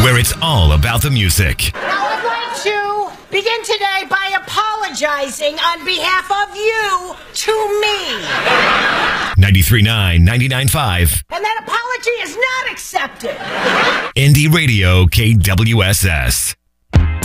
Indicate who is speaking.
Speaker 1: where it's all about the music.
Speaker 2: Now I'd like to begin today by apologizing on behalf of you to me.
Speaker 1: 93.9, 99.5.
Speaker 2: And that apology is not accepted.
Speaker 1: Indie Radio KWSS.